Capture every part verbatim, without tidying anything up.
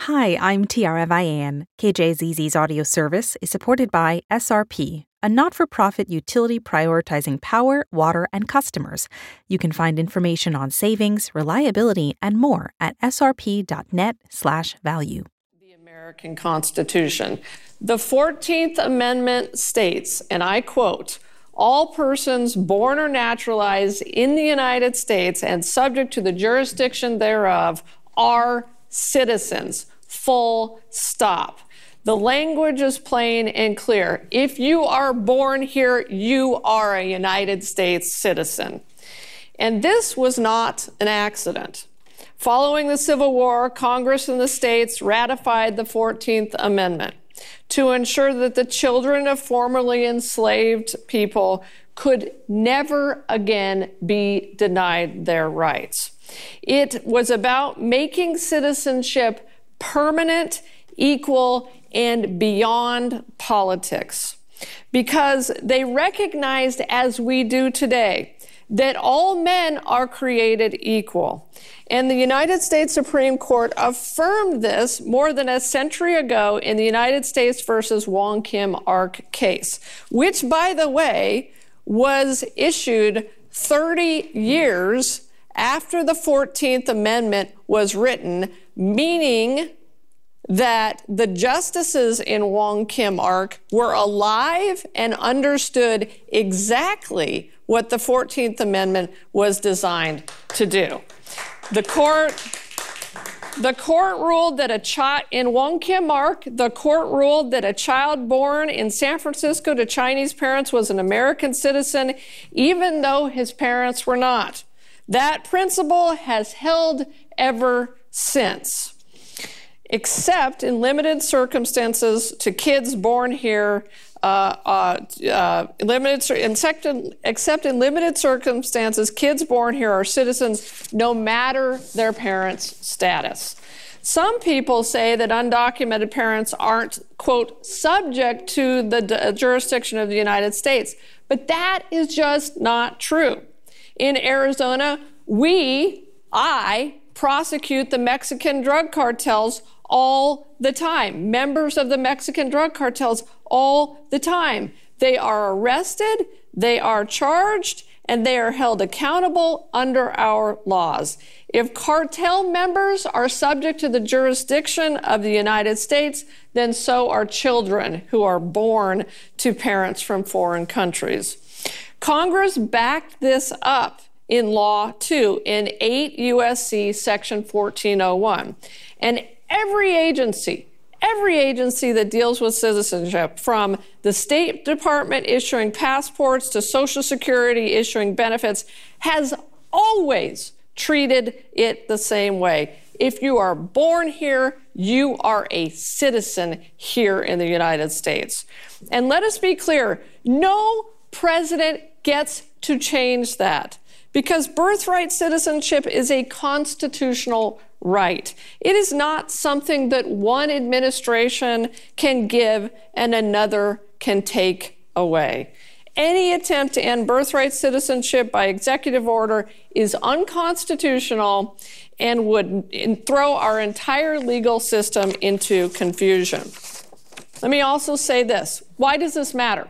Hi, I'm Tiara Vian. K J Z Z's audio service is supported by S R P, a not-for-profit utility prioritizing power, water, and customers. You can find information on savings, reliability, and more at srp.net slash value. The American Constitution. The fourteenth Amendment states, and I quote, "All persons born or naturalized in the United States and subject to the jurisdiction thereof are citizens." Full stop. The language is plain and clear. If you are born here, you are a United States citizen. And this was not an accident. Following the Civil War, Congress and the states ratified the fourteenth Amendment to ensure that the children of formerly enslaved people could never again be denied their rights. It was about making citizenship permanent, equal, and beyond politics, because they recognized, as we do today, that all men are created equal. And the United States Supreme Court affirmed this more than a century ago in the United States versus Wong Kim Ark case, which, by the way, was issued thirty years after the fourteenth Amendment was written, meaning that the justices in Wong Kim Ark were alive and understood exactly what the fourteenth Amendment was designed to do. The court, the court ruled that a child in Wong Kim Ark, the court ruled that a child born in San Francisco to Chinese parents was an American citizen, even though his parents were not. That principle has held ever since, except in limited circumstances to kids born here, uh, uh, uh, limited, except in, except in limited circumstances, kids born here are citizens no matter their parents' status. Some people say that undocumented parents aren't, quote, subject to the d- jurisdiction of the United States, but that is just not true. In Arizona, we, I, prosecute the Mexican drug cartels all the time, members of the Mexican drug cartels all the time. They are arrested, they are charged, and they are held accountable under our laws. If cartel members are subject to the jurisdiction of the United States, then so are children who are born to parents from foreign countries. Congress backed this up in law, too, in eight U S C Section fourteen oh one. And every agency, every agency that deals with citizenship, from the State Department issuing passports to Social Security issuing benefits, has always treated it the same way. If you are born here, you are a citizen here in the United States. And let us be clear, no president gets to change that, because birthright citizenship is a constitutional right. It is not something that one administration can give and another can take away. Any attempt to end birthright citizenship by executive order is unconstitutional and would throw our entire legal system into confusion. Let me also say this. Why does this matter?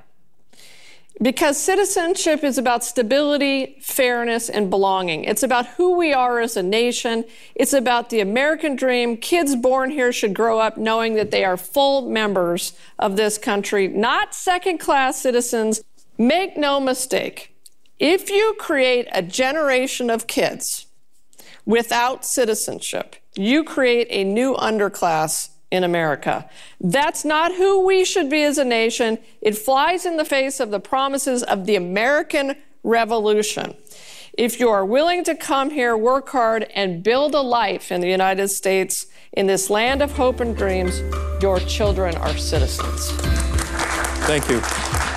Because citizenship is about stability, fairness, and belonging. It's about who we are as a nation. It's about the American dream. Kids born here should grow up knowing that they are full members of this country, not second-class citizens. Make no mistake, if you create a generation of kids without citizenship, you create a new underclass in America. That's not who we should be as a nation. It flies in the face of the promises of the American Revolution. If you are willing to come here, work hard, and build a life in the United States, in this land of hope and dreams, your children are citizens. Thank you.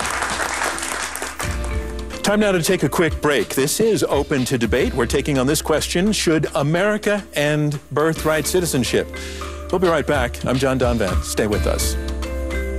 Time now to take a quick break. This is Open to Debate. We're taking on this question: should America end birthright citizenship? We'll be right back. I'm John Donvan. Stay with us.